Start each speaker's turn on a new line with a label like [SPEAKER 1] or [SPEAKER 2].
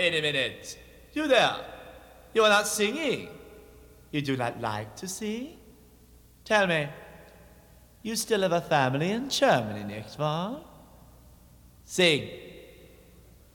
[SPEAKER 1] wait a minute. You there. You are not singing. You do not like to sing? Tell me, you still have a family in Germany, nicht wahr? Sing.